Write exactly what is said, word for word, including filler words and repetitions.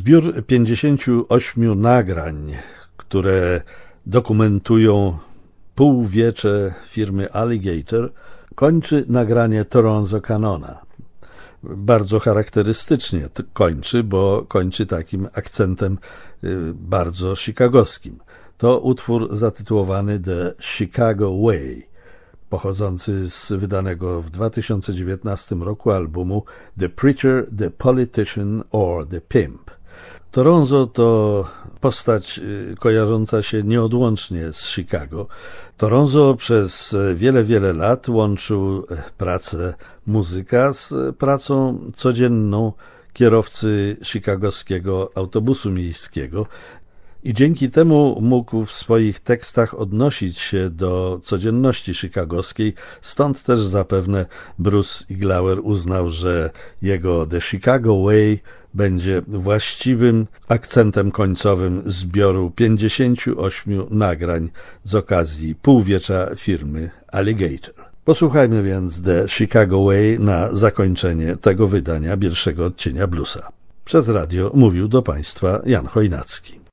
Zbiór pięćdziesięciu ośmiu nagrań, które dokumentują półwiecze firmy Alligator, kończy nagranie Toronzo Canona. Bardzo charakterystycznie kończy, bo kończy takim akcentem bardzo chicagowskim. To utwór zatytułowany The Chicago Way, pochodzący z wydanego w dwa tysiące dziewiętnastym roku albumu The Preacher, The Politician or The Pimp. Toronzo to postać kojarząca się nieodłącznie z Chicago. Toronzo przez wiele, wiele lat łączył pracę muzyka z pracą codzienną kierowcy chicagowskiego autobusu miejskiego i dzięki temu mógł w swoich tekstach odnosić się do codzienności chicagowskiej, stąd też zapewne Bruce Iglauer uznał, że jego The Chicago Way będzie właściwym akcentem końcowym zbioru pięćdziesięciu ośmiu nagrań z okazji półwiecza firmy Alligator. Posłuchajmy więc The Chicago Way na zakończenie tego wydania pierwszego odcienia bluesa. Przez radio mówił do Państwa Jan Chojnacki.